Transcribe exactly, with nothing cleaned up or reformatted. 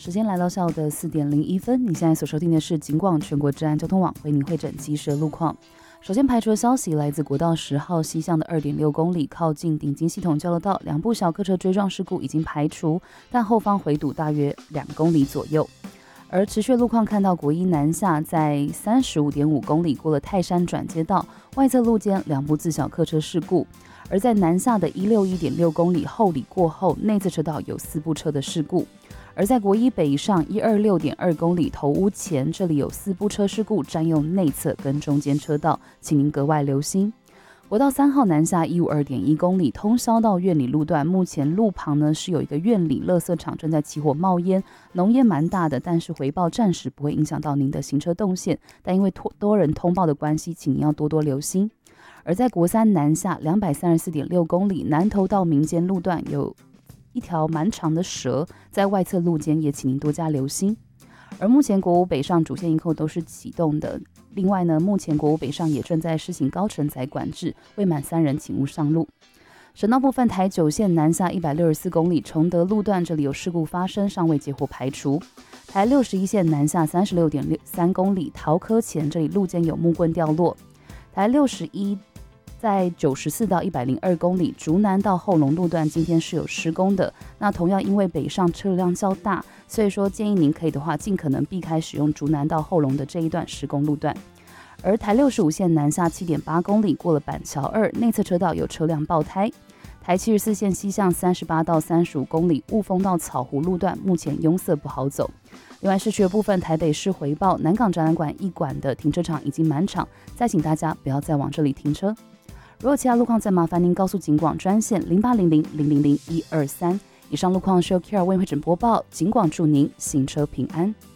时间来到下午的四点零一分，你现在所收听的是警广全国治安交通网为您会诊及时的路况。首先排除的消息来自国道十号西向的 二点六公里，靠近顶金系统交流道，两部小客车追撞事故已经排除，但后方回堵大约两公里左右。而持续的路况看到国一南下在 三十五点五公里过了泰山转接道，外侧路肩两部自小客车事故。而在南下的 一六一点六公里后里过后，内侧车道有四部车的事故。而在国一北上 一二六点二公里头屋前，这里有四部车事故占用内侧跟中间车道，请您格外留心。国道三号南下 一五二点一公里，通霄到苑里路段，目前路旁呢是有一个苑里垃圾场正在起火冒烟，浓烟蛮大的，但是回报暂时不会影响到您的行车动线，但因为多人通报的关系，请您要多多留心。而在国三南下 两百三十四点六公里，南投到民间路段有一条蛮长的蛇在外侧路肩，也请您多加留心。而目前国五北上主线一扣都是启动的，另外呢，目前国五北上也正在施行高承载管制，未满三人请勿上路。省道部分，台九线南下一百六十四公里，崇德路段这里有事故发生，尚未结果排除。台六十一线南下 三十六点三公里，桃科前这里路肩有木棍掉落。台六十一在九十四到一百零二公里，竹南到后龙路段今天是有施工的，那同样因为北上车辆较大，所以说建议您可以的话尽可能避开使用竹南到后龙的这一段施工路段。而台六十五线南下 七点八公里，过了板桥二，内侧车道有车辆爆胎。台七十四线西向三十八到三十五公里，雾峰到草湖路段目前拥塞不好走。另外市区的部分，台北市回报南港展览馆一馆的停车场已经满场，再请大家不要再往这里停车。如果其他路况，再麻烦您告诉警广专线零八零零零零零一二三。以上路况是由 Kira 为会诊播报，警广祝您行车平安。